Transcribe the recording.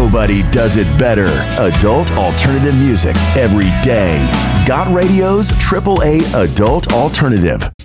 Nobody does it better. Adult alternative music every day. Got Radio's AAA Adult Alternative.